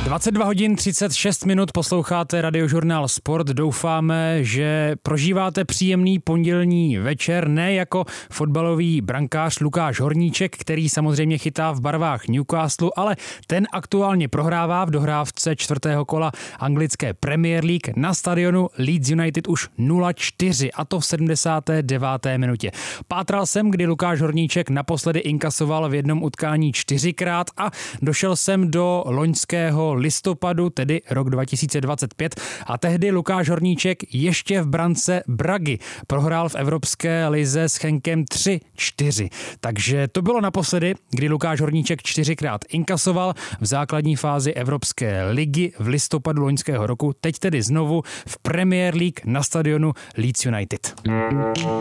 22 hodin 36 minut posloucháte Radiožurnál Sport. Doufáme, že prožíváte příjemný pondělní večer, ne jako fotbalový brankář Lukáš Horníček, který samozřejmě chytá v barvách Newcastle, ale ten aktuálně prohrává v dohrávce čtvrtého kola anglické Premier League na stadionu Leeds United už 0-4, a to v 79. minutě. Pátral jsem, kdy Lukáš Horníček naposledy inkasoval v jednom utkání 4krát a došel jsem do loňského listopadu, tedy rok 2025, a tehdy Lukáš Horníček ještě v brance Bragy prohrál v Evropské lize s Chenkem 3-4. Takže to bylo naposledy, kdy Lukáš Horníček 4krát inkasoval v základní fázi Evropské ligy v listopadu loňského roku, teď tedy znovu v Premier League na stadionu Leeds United.